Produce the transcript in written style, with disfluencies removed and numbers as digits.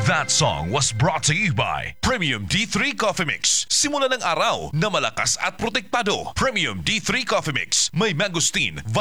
That song was brought to you by Premium D3 Coffee Mix. Simula ng araw na malakas at protektado. Premium D3 Coffee Mix. May mangosteen,